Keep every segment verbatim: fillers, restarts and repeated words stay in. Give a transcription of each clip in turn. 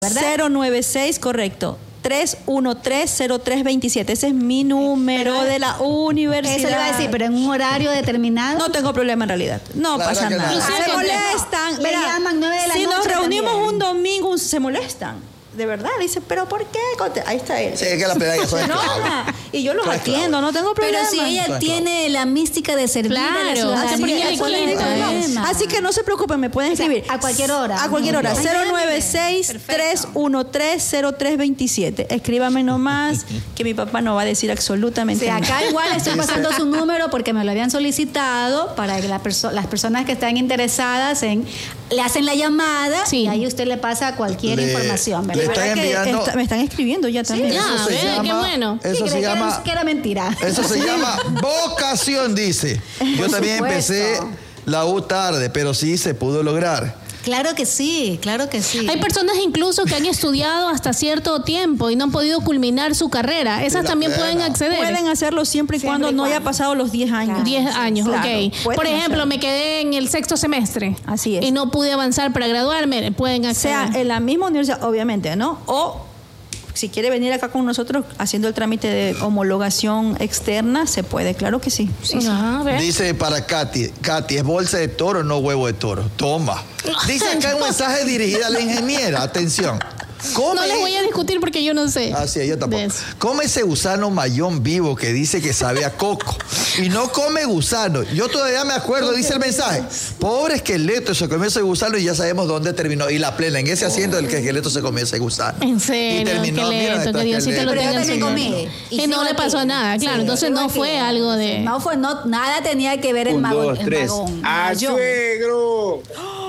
¿verdad? cero nueve seis, correcto. tres uno tres, cero tres dos siete. Ese es mi número pero, de la universidad. Eso le iba a decir, pero en un horario determinado. No tengo problema en realidad. No Claro pasa nada. no. Se molestan. Le Mira, llaman nueve de la si noche nos reunimos también. un domingo, se molestan. De verdad, dice, ¿pero por qué? Ahí está él. Sí, es que la pedalla son No, esclavos. y yo los Son atiendo, esclavos. no tengo problema. Pero si ella Claro. tiene la mística de servir Claro, a la hace ciudadanía, por qué le ¿cuál es el quita problema? Así que no se preocupen, me pueden O sea, escribir. a cualquier hora. A cualquier hora. Muy bien. cero nueve seis, tres uno tres, cero tres dos siete. Escríbame nomás, que mi papá no va a decir absolutamente Sí, nada. acá igual estoy pasando su número porque me lo habían solicitado para que la perso- las personas que están interesadas en le hacen la llamada Sí. y ahí usted le pasa cualquier Le- información, le ¿verdad? están ¿Verdad que enviando- está- me están escribiendo ya también? Ya, Eso se ve, llama- qué bueno. Eso Sí, se creí que llama... era- que era mentira. Eso se llama vocación, dice. Yo Por también supuesto. empecé la U tarde, pero sí se pudo lograr. Claro que sí, claro que sí. Hay personas incluso que han estudiado hasta cierto tiempo y no han podido culminar su carrera. Esas la también plena. pueden acceder. Pueden hacerlo siempre y Siempre cuando y no haya cuando. pasado los diez años. Claro. diez años, Claro, ok. pueden Por ejemplo, hacerlo. me quedé en el sexto semestre. Así es. Y no pude avanzar para graduarme. Pueden acceder. Sea en la misma universidad, obviamente, ¿no? O si quiere venir acá con nosotros haciendo el trámite de homologación externa, se puede, claro que sí. Sí, sí. Ah, ve. Dice para Katy, Katy, ¿es bolsa de toro, no huevo de toro? Toma. Dice acá un mensaje dirigido a la ingeniera. Atención. Come... No les voy a discutir porque yo no sé. Así es, yo tampoco. de eso. Come ese gusano mayón vivo que dice que sabe a coco. Y no come gusano. Yo todavía me acuerdo, dice el mensaje. Pobre esqueleto, se comió ese gusano y ya sabemos dónde terminó. Y la plena, en ese asiento del que esqueleto se comió ese gusano. En serio, Y terminó, mira, esqueleto, está que Diosito lo esqueleto. Pero tenga yo en su también gloria. comí. Y sigo no le aquí. pasó nada, claro. Sí, Entonces sigo no aquí. fue algo de... No fue, no, nada tenía que ver el Un, mago. dos, el tres. magón. ¡A Mayón. suegro!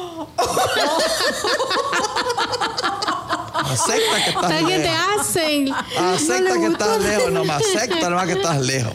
Acepta que estás ¿Sabes qué te lejos. hacen? Acepta que estás lejos, nomás. Acepta nomás que estás lejos.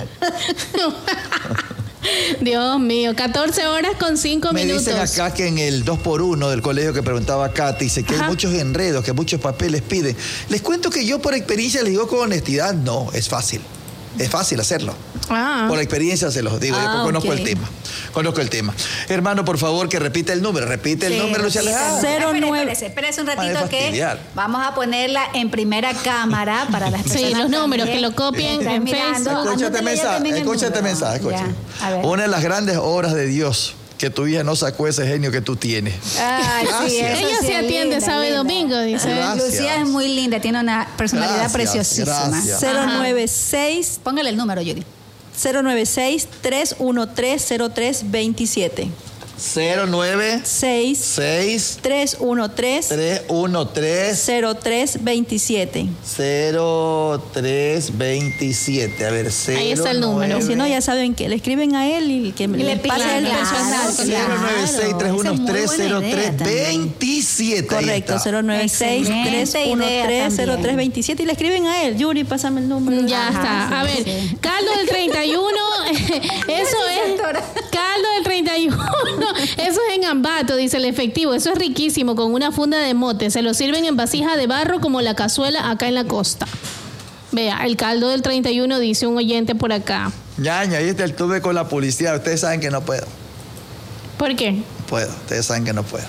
Dios mío, catorce horas con cinco Me minutos. dicen acá que en el dos por uno del colegio que preguntaba Katy, dice que Ajá. hay muchos enredos, que muchos papeles piden. Les cuento que yo por experiencia les digo con honestidad, no, es fácil. Es fácil hacerlo. Ah. Por experiencia se los digo, Ah, yo conozco ok. el tema. Conozco el tema. Hermano, por favor, que repita el número. Repite el Sí, número, Lucia repita el Alejandra. número. Cero Espérese, nueve. espérese, espérese un Para de ratito que fastidiar. vamos a ponerla en primera cámara para las Sí, personas los números, también que lo copien están en mirando. Facebook. Escúchate Anótele ya mensaje, también el escúchate número. mensaje, escúchate. Ya, a ver. Una de las grandes obras de Dios que tu hija no sacó ese genio que tú tienes. Ay, sí, Gracias. eso Ella sí se es atiende linda, sábado y linda. domingo, dice. Gracias. Lucía es muy linda, tiene una personalidad Gracias, preciosísima. gracias. cero Ajá. nueve seis, Póngale el número, Judy. cero nueve seis, tres uno tres, cero tres dos siete. cero nueve seis, seis tres uno tres, tres uno tres cero tres dos siete. cero tres veintisiete. A ver, cero Ahí está el número. Si no, ya saben que le escriben a él y que le, le pase pican, el claro, personal. claro. cero nueve seis, tres uno tres, cero tres Esa es muy buena idea veintisiete. Ahí Correcto, está. cero nueve seis, tres uno tres, cero tres dos siete. Y le escriben a él, Yuri, pásame el número. Ya Ajá, está. A sí, ver, sí. caldo del treinta y uno, eso es. Caldo del treinta y uno, eso es en Ambato, dice el efectivo. Eso es riquísimo, con una funda de mote. Se lo sirven en vasija de barro como la cazuela acá en la costa. Vea, el caldo del treinta y uno, dice un oyente por acá. Ñaña, ahí está el tuve con la publicidad. Ustedes saben que no puedo. ¿Por qué? No puedo. Ustedes saben que no puedo.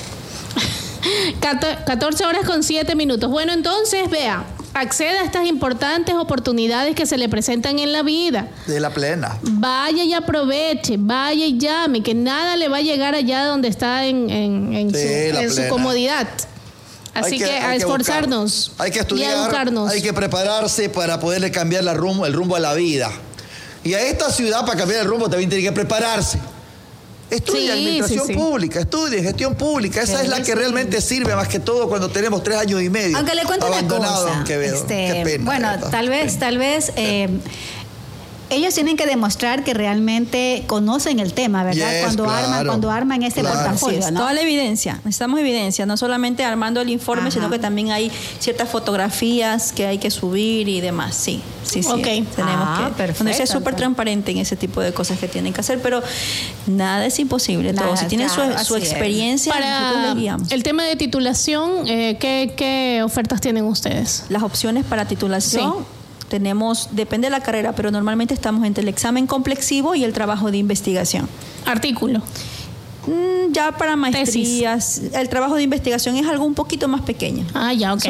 catorce horas con siete minutos. Bueno, entonces, vea, accede a estas importantes oportunidades que se le presentan en la vida. De la plena. Vaya y aproveche, vaya y llame, que nada le va a llegar allá donde está en, en- en Sí, su, la en su plena. comodidad. Así Hay que, a hay esforzarnos. buscar. Hay que y a estudiar, educarnos. hay que prepararse para poderle cambiar la rumbo, el rumbo a la vida. Y a esta ciudad, para cambiar el rumbo, también tiene que prepararse. Estudia Sí, administración sí, sí. pública, estudia gestión pública. Esa Sí, es la que sí. realmente sirve más que todo cuando tenemos tres años y medio. Aunque le cuento una abandonado cosa. en Quevedo. este, Qué pena. bueno, de verdad. tal vez, tal vez eh, ellos tienen que demostrar que realmente conocen el tema, ¿verdad? Yes, cuando claro. arman, cuando arman este Claro. Así portafolio, es, ¿no? toda la evidencia, necesitamos evidencia, no solamente armando el informe, Ajá. sino que también hay ciertas fotografías que hay que subir y demás, sí, sí, sí. Ok. Tenemos Ah, que, perfecto, bueno, ser súper entonces. transparente en ese tipo de cosas que tienen que hacer, pero nada es imposible, todo. Nada, Si tienen claro, su, su así es. experiencia, nosotros Para les guiamos. el tema de titulación, eh, ¿qué, qué ofertas tienen ustedes? Las opciones para titulación. Sí. Tenemos, depende de la carrera, pero normalmente estamos entre el examen complexivo y el trabajo de investigación. Artículo. Mm, ya para maestrías, el trabajo de investigación es algo un poquito más pequeño. Ah, ya, ok.